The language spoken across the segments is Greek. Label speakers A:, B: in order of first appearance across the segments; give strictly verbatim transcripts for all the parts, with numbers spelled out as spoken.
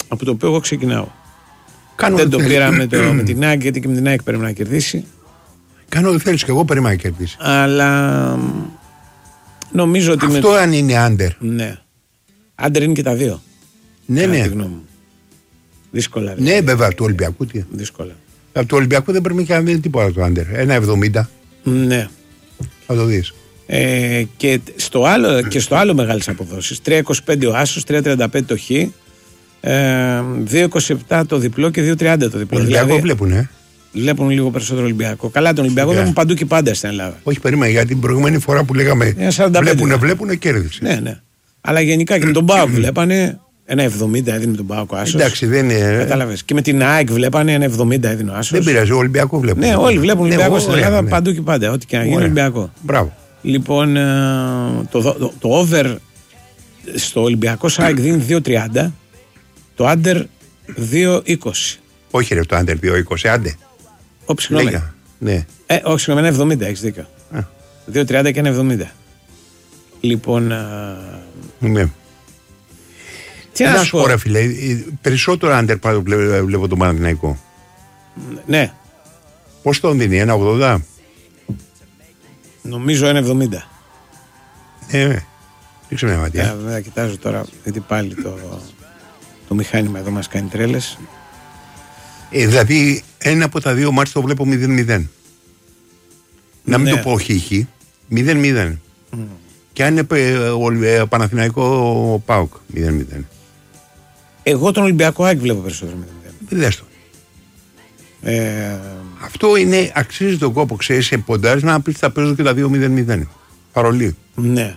A: από το οποίο εγώ ξεκινάω.
B: Κάνω
A: Δεν το
B: θέλει.
A: πήρα με, το, με την ΑΕΚ, γιατί και με την ΑΕΚ πρέπει να κερδίσει.
B: Κάνω ό,τι θέλεις και εγώ περίμενα να κερδίσει.
A: Αλλά νομίζω ότι.
B: Αυτό
A: με...
B: αν είναι άντερ.
A: Ναι. Άντερ είναι και τα δύο.
B: Ναι, ναι.
A: Τη γνώμη μου. Δύσκολα.
B: Ναι, ναι, βέβαια, του Ολυμπιακού. Τι.
A: Δύσκολα.
B: Από του Ολυμπιακού δεν πρέπει να δει τίποτα το άντερ. ένα εβδομήντα.
A: Ναι.
B: Θα το δεις.
A: Ε, και, στο άλλο, και στο άλλο μεγάλες αποδόσεις. τρία είκοσι πέντε ο Άσος, τρία τριάντα πέντε το Χ, ε, δύο είκοσι επτά το διπλό και δύο τριάντα το διπλό.
B: Ολυμπιακό
A: δηλαδή,
B: βλέπουν, ε.
A: Βλέπουν λίγο περισσότερο Ολυμπιακό. Καλά, τον Ολυμπιακό
B: Yeah.
A: βλέπουν παντού και πάντα στην Ελλάδα.
B: Όχι, περίμενα, γιατί την προηγούμενη φορά που λέγαμε βλέπουνε, βλέπουνε, κέρδισε.
A: Ναι, ναι. Αλλά γενικά και με τον ΠΑΟΚ βλέπανε ένα εβδομήντα έδινε με τον ΠΑΟΚ ο Άσος.
B: Εντάξει, δεν είναι.
A: Κατάλαβες. Και με την ΑΕΚ βλέπανε ένα εβδομήντα έδινε ο Άσος.
B: Δεν πειράζει, ο Ολυμπιακό βλέπουν.
A: Ναι, όλοι βλέπουν Ολυμπιακό
B: ναι,
A: στην
B: ωραία,
A: Ελλάδα
B: ναι.
A: παντού και πάντα. Ό,τι και να γίνει Ολυμπιακό.
B: Μπράβο.
A: Λοιπόν, το, το, το over στο Ολυμπιακό ΣΑΕΚ δίνει δύο τριάντα, το under δύο είκοσι.
B: Όχι, ρε, το under δύο είκοσι, άντε.
A: Όχι, συγγνώμη.
B: Ναι.
A: Ε, όχι, συγγνώμη, ένα εβδομήντα, έχεις δίκιο. δύο τριάντα και ένα εβδομήντα. Λοιπόν. Α...
B: Ναι.
A: Τι να σου πω,
B: ρε φίλε, περισσότερο under πάντω βλέπω, βλέπω το Παναθηναϊκό.
A: Ναι.
B: Πώς τον δίνει, ένα ογδόντα.
A: Νομίζω ένα εβδομήντα.
B: Ναι, ναι. Ρίξε μια ματιά.
A: Βέβαια, κοιτάζω τώρα, γιατί πάλι το, το μηχάνημα εδώ μας κάνει τρέλες.
B: Ε, δηλαδή, ένα από τα δύο μάτς το βλέπω μηδέν μηδέν. Να μην
A: Ναι.
B: το πω χ, μηδέν μηδέν. Mm. Και αν είναι ε, Παναθηναϊκό ΠΑΟΚ, μηδέν μηδέν.
A: Εγώ τον Ολυμπιακό ΑΕΚ βλέπω περισσότερο μηδέν μηδέν.
B: Δες το.
A: Ε,
B: Αυτό είναι, αξίζει τον κόπο, ξέρεις, σε ποντάρισμα να πεις θα παίζω και τα δύο μηδέν μηδέν. Παρολί.
A: Ναι.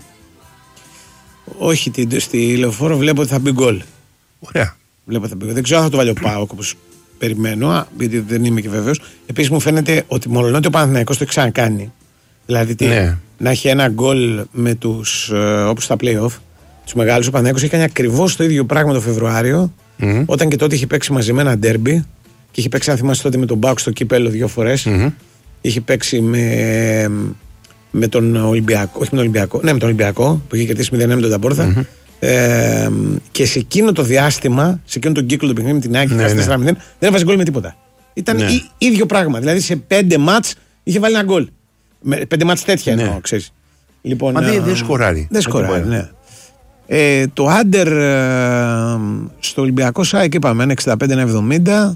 A: Όχι, τη, στη Λεωφόρο βλέπω ότι θα μπει γκολ.
B: Ωραία.
A: Βλέπω ότι θα μπει. Δεν ξέρω αν θα το βάλει ο ΠΑΟΚ όπως περιμένω, γιατί δεν είμαι και βέβαιος. Επίσης μου φαίνεται ότι μόνο ότι ο Παναθηναϊκός το έχει ξανακάνει. Δηλαδή τι,
B: ναι.
A: να έχει ένα γκολ με τους, ε, όπως στα play-off, τους μεγάλους. Ο Παναθηναϊκός έχει κάνει ακριβώς το ίδιο πράγμα το Φεβρουάριο, mm-hmm. όταν και τότε είχε παίξει μαζεμένα ντέρμπι και είχε παίξει, αν θυμάσαι τότε, με τον ΠΑΟΚ στο κύπελλο δύο φορές. Mm-hmm. Είχε παίξει με, με τον Ολυμπιακό, όχι με τον Ολυμπιακό, ναι, με τον Ολυμπιακό που είχε κερδίσει μηδέν ένα με τον Ταμπόρθα. Mm-hmm. Ε, και σε εκείνο το διάστημα, σε εκείνο τον κύκλο του παιχνίδι με την ΑΕΚ, ναι, τέσσερα μηδέν, ναι. δεν έβαζε γκολ με τίποτα. Ήταν ναι. ή, ίδιο πράγμα. Δηλαδή σε πέντε μάτς είχε βάλει ένα γκολ. Με πέντε μάτς τέτοια ναι. εννοώ, ξέρεις. Λοιπόν,
B: μα δεν δε σκοράρει.
A: Δεν σκοράρει, ναι. Ε, το άντερ ε, στο Ολυμπιακό ΣΑΕΚ είπαμε ένα εξήντα πέντε ένα εβδομήντα.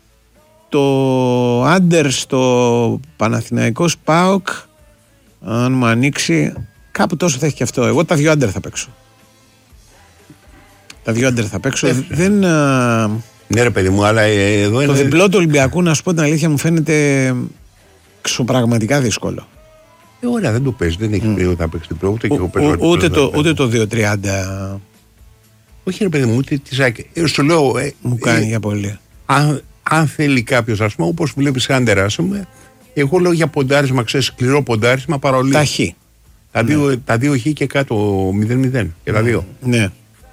A: Το άντερ στο Παναθηναϊκός ΠΑΟΚ, αν μου ανοίξει, κάπου τόσο θα έχει και αυτό. Εγώ τα δύο άντερ θα παίξω. Τα δύο άντερ θα παίξω. Ε, δεν, α...
B: Ναι, ρε παιδί μου, αλλά ε, εδώ είναι.
A: Το διπλό του Ολυμπιακού, να σου πω την αλήθεια, μου φαίνεται ξοπραγματικά δύσκολο.
B: Ε, ωραία, δεν το παίζει. Δεν έχει πει ότι θα παίξει διπλό, ούτε και εγώ παίζω.
A: Ούτε, το, ούτε το δύο τριάντα.
B: Όχι, ρε παιδί μου, ούτε τη Σάκη. Ε, σου λέω. Ε,
A: μου κάνει
B: ε,
A: για πολύ.
B: Αν, αν θέλει κάποιο, α πούμε, όπω βλέπει άντερ, α πούμε, εγώ λέω για ποντάρισμα, ξέρει, σκληρό ποντάρισμα παρολί.
A: Τα χ.
B: Τα,
A: ναι.
B: δύο, τα δύο χ και κάτω μηδέν μηδέν. Και τα δύο.
A: Ναι.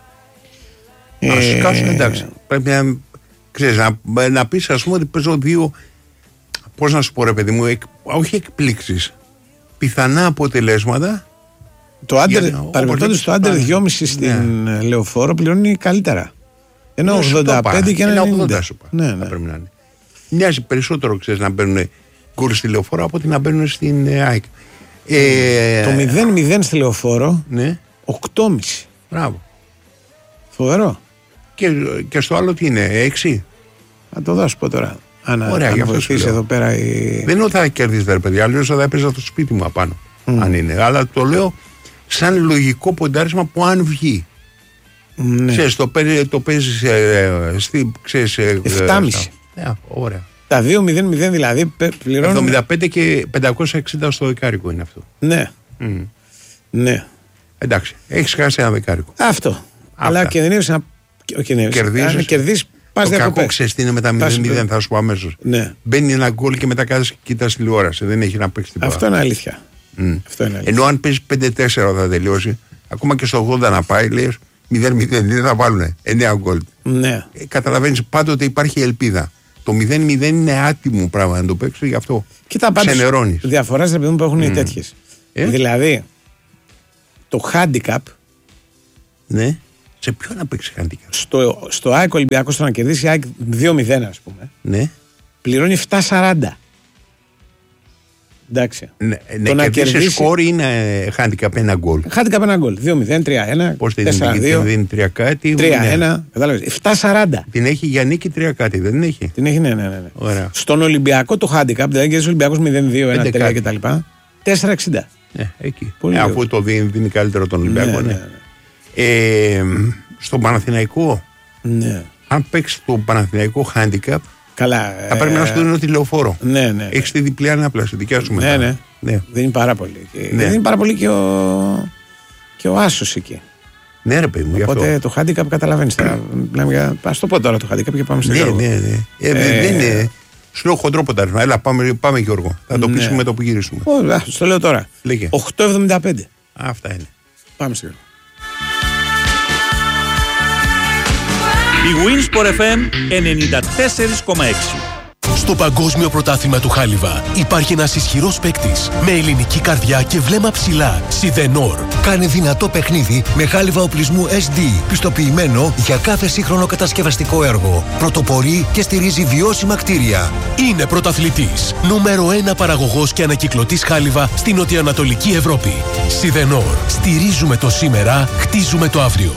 B: Α ε... σκάσουν, εντάξει. Πρέπει να, ξέρεις, να, να πεις, ας πούμε, ότι παίζω δύο. Πώς να σου πω, ρε παιδί μου, εκ, όχι εκπλήξεις. Πιθανά αποτελέσματα.
A: Το άντερ, παρεμπιπτόντως το άντερ δυόμισι στην ναι. Λεωφόρο πληρώνει καλύτερα. Ένα ογδόντα πέντε και ένα ενενήντα.
B: Ναι, ναι. Πρέπει να είναι. Μοιάζει περισσότερο, ξέρεις, να μπαίνουν γκολ στη Λεωφόρο από ότι να μπαίνουν στην ΑΕΚ.
A: Ε, το μηδέν μηδέν στη Λεωφόρο,
B: ναι.
A: οκτώ κόμμα πέντε.
B: Μπράβο.
A: Φοβερό.
B: Και, και στο άλλο τι είναι, έξι.
A: Θα το δώσω πω τώρα. Αν,
B: ωραία,
A: αν βοηθήσει εδώ πέρα η...
B: Δεν είναι ότι θα κερδίσει, ρε παιδιά, αλλιώς θα έπαιζα το σπίτι μου απάνω. Mm. Αν είναι. Αλλά το λέω σαν λογικό ποντάρισμα που αν βγει. Ναι. Ξέρεις, το, το παίζεις ε, στη, ξέρεις, ε,
A: επτά κόμμα πέντε.
B: Ναι, ωραία.
A: Τα δύο μηδέν μηδέν δηλαδή πληρώνουν...
B: εβδομήντα πέντε και πεντακόσια εξήντα στο δεκάρικο είναι αυτό.
A: Ναι.
B: Mm.
A: Ναι.
B: Εντάξει, έχεις χάσει ένα δεκάρικο.
A: Αυτό. Αυτά. Αλλά κινδυνεύεις να κερδίσεις.
B: Το κακό ξέρεις τι είναι με τα μηδέν μηδέν, θα σου πω αμέσως.
A: Ναι.
B: Μπαίνει ένα γκολ και μετά κάθεσαι και κοιτάς τηλεόραση. Δεν έχει να παίξει τίποτα.
A: Αυτό είναι αλήθεια.
B: Mm.
A: Αυτό είναι αλήθεια.
B: Ενώ αν παίζει πέντε τέσσερα θα τελειώσει, ακόμα και στο ογδόντα να πάει, λέει μηδέν μηδέν, δεν θα βάλουν εννέα γκολ.
A: Ναι.
B: Ε, καταλαβαίνεις πάντοτε υπάρχει ελπίδα. Το μηδέν μηδέν είναι άτιμο πράγμα να το παίξει, γι' αυτό ξενερώνεις.
A: Διαφορά σε παιδί που έχουν mm. οι τέτοιες. Ε? Δηλαδή, το handicap
B: ναι. Σε ποιο να παίξει handicap?
A: Στο, στο ΑΕΚ Ολυμπιακός το να κερδίσει ΑΕΚ δύο μηδέν, ας πούμε.
B: Ναι.
A: Πληρώνει επτά σαράντα. Εντάξει.
B: Ναι, το να κερδίσει σκορ είναι handicap ένα γκολ.
A: Handicap ένα γκολ. δύο μηδέν, τρία ένα.
B: Πώς την δίνει τρία κάτι.
A: τρία ένα. Κατάλαβες. επτά σαράντα.
B: Την έχει για νίκη τρία κάτι, δεν την έχει?
A: Την έχει, ναι, ναι. ναι.
B: Ωραία.
A: Στον Ολυμπιακό το handicap, δηλαδή κερδίσει ο Ολυμπιακός μηδέν δύο, ένα τρία κτλ. τέσσερα εξήντα.
B: Ναι, εκεί. Ε, αφού το δίνει, δίνει καλύτερο τον Ολυμπιακό. Ναι, ναι. Ναι. Ε, στον Παναθηναϊκό,
A: ναι.
B: αν παίξει το Παναθηναϊκό handicap,
A: καλά,
B: θα πρέπει ε... να σου δίνει τηλεοφόρο.
A: Ναι, ναι, ναι.
B: Έχει τη διπλή ανάπλαση, δικιά σου μετά.
A: Ναι, ναι. ναι. Δεν είναι πάρα πολύ. Ναι. Δεν είναι πάρα πολύ και ο, και ο Άσος εκεί.
B: Ναι, ρε παιδί μου.
A: Οπότε το handicap καταλαβαίνεις. Ας το πω τώρα το handicap και πάμε στο Γιώργο.
B: Ναι, ναι, ναι. Ε, ε, δεν είναι. Σου λέω χοντρό ποτάρισμα. Έλα, πάμε, πάμε Γιώργο. Θα το πείσουμε με το που γυρίσουμε.
A: Ω, το λέω τώρα.
B: Λέγε.
A: οκτώ εβδομήντα πέντε.
B: Αυτά είναι.
A: Πάμε στο Γιώργο.
C: Η Winsport εφ εμ ενενήντα τέσσερα κόμμα έξι.
D: Στο Παγκόσμιο Πρωτάθλημα του Χάλιβα υπάρχει ένας ισχυρός παίκτης με ελληνική καρδιά και βλέμμα ψηλά. Σιδενόρ.
E: Κάνε δυνατό παιχνίδι με χάλιβα οπλισμού ες ντι, πιστοποιημένο για κάθε σύγχρονο κατασκευαστικό έργο. Πρωτοπορεί και στηρίζει βιώσιμα κτίρια.
D: Είναι πρωταθλητής. Νούμερο ένα παραγωγός και ανακυκλωτής χάλιβα στην νοτιοανατολική Ευρώπη. Σιδενόρ. Στηρίζουμε το σήμερα, χτίζουμε το αύριο.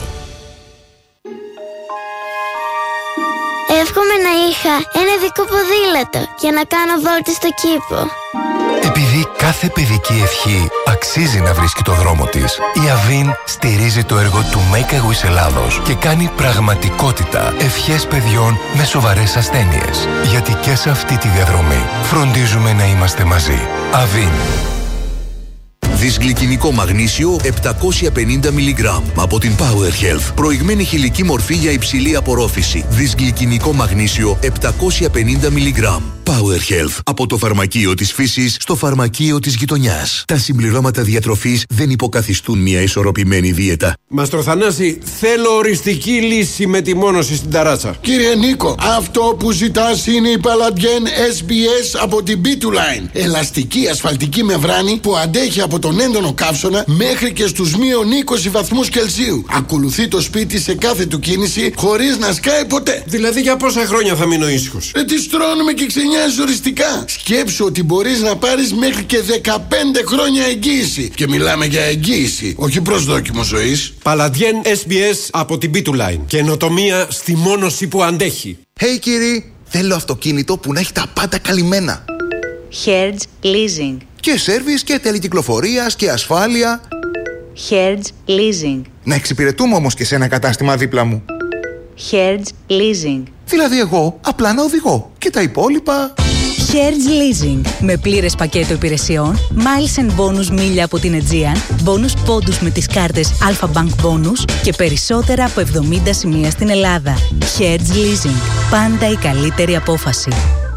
F: Εύχομαι να είχα ένα δικό ποδήλατο για να κάνω βόλτες στο κήπο.
E: Επειδή κάθε παιδική ευχή αξίζει να βρίσκει το δρόμο της, η Avin στηρίζει το έργο του Make a Wish Ελλάδος και κάνει πραγματικότητα ευχές παιδιών με σοβαρές ασθένειες. Γιατί και σε αυτή τη διαδρομή φροντίζουμε να είμαστε μαζί. Avin.
G: Δυσγλυκινικό μαγνήσιο επτακόσια πενήντα μιλιγκράμμ από την Power Health. Προηγμένη χηλική μορφή για υψηλή απορρόφηση. Δυσγλυκινικό μαγνήσιο επτακόσια πενήντα μιλιγκράμμ. Power Health. Από το φαρμακείο της φύσης στο φαρμακείο της γειτονιάς. Τα συμπληρώματα διατροφής δεν υποκαθιστούν μια ισορροπημένη δίαιτα.
H: Μαστροθανάση, θέλω οριστική λύση με τη μόνωση στην ταράτσα.
I: Κύριε Νίκο, αυτό που ζητάς είναι η Palladian ες μπι ες από την μπι του Line. Ελαστική ασφαλτική μεμβράνη που αντέχει από τον έντονο καύσωνα μέχρι και στους μείον είκοσι βαθμούς Κελσίου. Ακολουθεί το σπίτι σε κάθε του κίνηση χωρίς να σκάει ποτέ.
H: Δηλαδή για πόσα χρόνια θα μείνω ήσυχος?
I: Ε, τη στρώνουμε και ξενιάζει οριστικά. Σκέψου ότι μπορείς να πάρεις μέχρι και δεκαπέντε χρόνια εγγύηση. Και μιλάμε για εγγύηση, όχι προσδόκιμο ζωής.
H: Palladian ες μπι ες από την μπι του Line. Καινοτομία στη μόνωση που αντέχει.
J: Hey κύριοι, θέλω αυτοκίνητο που να έχει τα πάντα καλυμμένα.
K: Hertz Leasing.
J: Και σέρβις και τέλη κυκλοφορίας και ασφάλεια.
K: Hertz Leasing.
J: Να εξυπηρετούμε όμως και σε ένα κατάστημα δίπλα μου.
K: Hertz Leasing.
J: Δηλαδή εγώ απλά να οδηγώ και τα υπόλοιπα...
K: Hertz Leasing. Με πλήρες πακέτο υπηρεσιών, miles and bonus μίλια από την Aegean, bonus πόντους με τις κάρτες Alpha Bank Bonus και περισσότερα από εβδομήντα σημεία στην Ελλάδα. Hertz Leasing. Πάντα η καλύτερη απόφαση.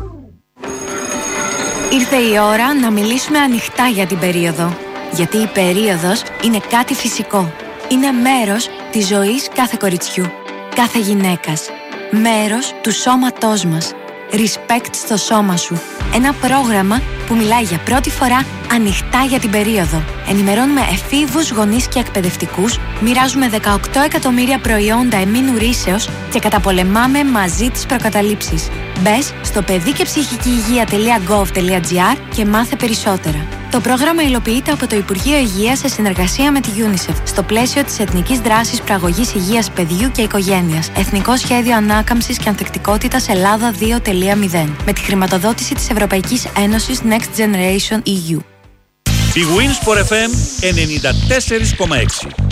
L: Ήρθε η ώρα να μιλήσουμε ανοιχτά για την περίοδο. Γιατί η περίοδος είναι κάτι φυσικό. Είναι μέρος της ζωής κάθε κοριτσιού, κάθε γυναίκας. Μέρος του σώματός μας. Respect στο σώμα σου. Ένα πρόγραμμα που μιλάει για πρώτη φορά ανοιχτά για την περίοδο. Ενημερώνουμε εφήβους, γονείς και εκπαιδευτικούς, μοιράζουμε δεκαοκτώ εκατομμύρια προϊόντα εμήνου ρήσεως και καταπολεμάμε μαζί τις προκαταλήψεις. Μπες στο παιδί και ψυχική υγεία τελεία γκοβ τελεία τζι άρ και μάθε περισσότερα. Το πρόγραμμα υλοποιείται από το Υπουργείο Υγείας σε συνεργασία με τη UNICEF στο πλαίσιο της Εθνικής Δράσης Προαγωγής Υγείας Παιδιού και Οικογένειας. Εθνικό Σχέδιο Ανάκαμψης και Ανθεκτικότητας Ελλάδα δύο τελεία μηδέν. Με τη χρηματοδότηση της Ευρωπαϊκής Ένωσης Next Generation ι γιου.
C: Η Winsport εφ εμ ενενήντα τέσσερα κόμμα έξι.